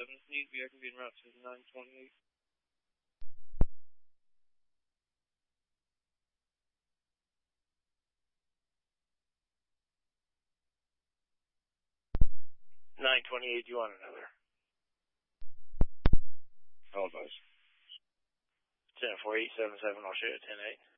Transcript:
Needs to be active en route to 928. 928, you want another? All advice. 10-4-8-7-7, I'll show you 10-8.